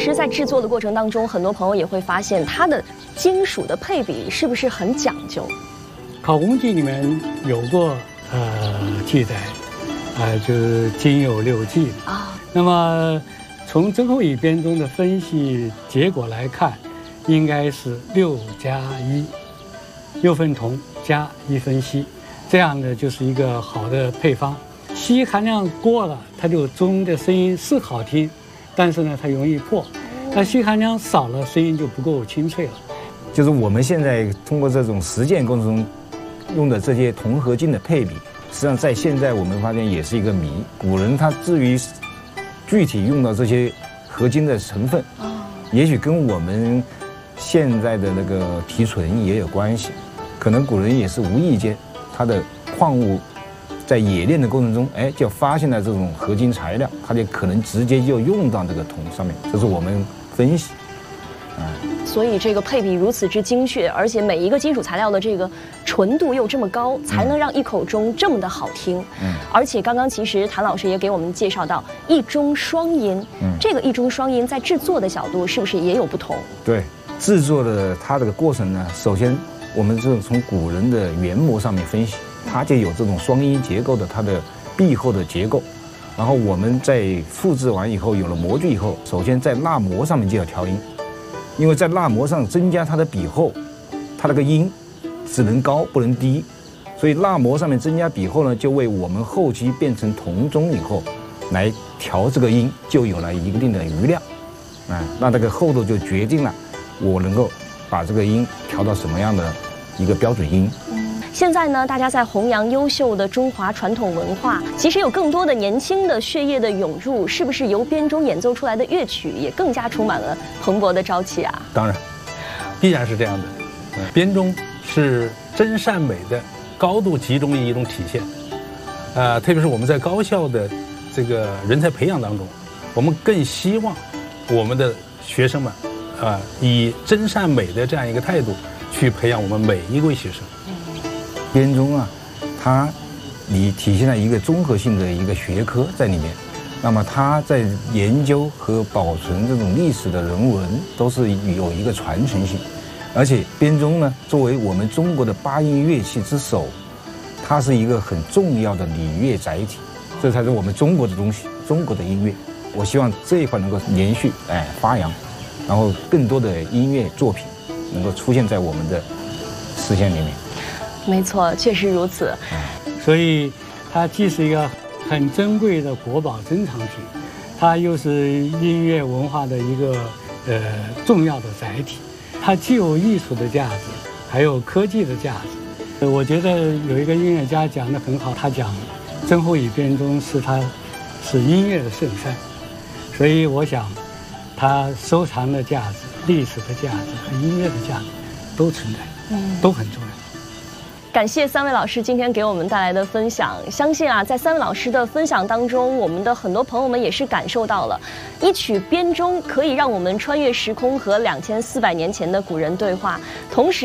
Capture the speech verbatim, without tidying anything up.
实，在制作的过程当中，很多朋友也会发现它的金属的配比是不是很讲究？ 考古记里面有过呃记载，啊、呃，就是金有六忌啊。那么从曾侯乙编钟的分析结果来看，应该是六加一，六分铜加一分锡，这样呢就是一个好的配方。锡含量过了，它就钟的声音是好听，但是呢它容易破；那锡含量少了，声音就不够清脆了。 就是我们现在通过这种实践过程中用的这些铜合金的配比，实际上在现在我们发现也是一个谜。古人他至于具体用到这些合金的成分，也许跟我们现在的那个提纯也有关系。可能古人也是无意间，他的矿物在冶炼的过程中，哎，就发现了这种合金材料，他就可能直接就用到这个铜上面。这是我们分析。 嗯，所以这个配比如此之精确，而且每一个金属材料的这个纯度又这么高，才能让一口钟这么的好听。嗯，而且刚刚其实谭老师也给我们介绍到一钟双音，嗯，这个一钟双音在制作的角度是不是也有不同？ 对，制作的它这个过程呢，首先我们是从古人的原模上面分析，它就有这种双音结构的它的壁后的结构。然后我们在复制完以后，有了模具以后，首先在蜡模上面就要调音。因为在蜡模上增加它的比厚，它那个音只能高不能低，所以蜡模上面增加比厚呢，就为我们后期变成铜钟以后来调这个音就有了一定的余量，啊，那这个厚度就决定了我能够把这个音调到什么样的一个标准音。 现在呢，大家在弘扬优秀的中华传统文化，其实有更多的年轻的血液的涌入，是不是由编钟演奏出来的乐曲也更加充满了蓬勃的朝气啊？ 当然，必然是这样的。编钟是真善美的高度集中的一种体现，呃，特别是我们在高校的这个人才培养当中，我们更希望我们的学生们，啊、呃，以真善美的这样一个态度去培养我们每一位学生。 编钟啊，它你体现了一个综合性的一个学科在里面，那么它在研究和保存这种历史的人文都是有一个传承性，而且编钟呢，作为我们中国的八音乐器之首，它是一个很重要的礼乐载体，这才是我们中国的东西，中国的音乐。我希望这一块能够连续哎发扬，然后更多的音乐作品能够出现在我们的视线里面。 没错，确实如此。 所以它既是一个很珍贵的国宝珍藏品，它又是音乐文化的一个呃重要的载体。它既有艺术的价值，还有科技的价值。我觉得有一个音乐家讲得很好，他讲曾侯乙编钟是他是音乐的圣山，所以我想它收藏的价值、历史的价值和音乐的价值都存在，嗯，都很重要。 感谢三位老师今天给我们带来的分享。相信啊，在三位老师的分享当中，我们的很多朋友们也是感受到了一曲编钟可以让我们穿越时空，和两千四百年前的古人对话，同时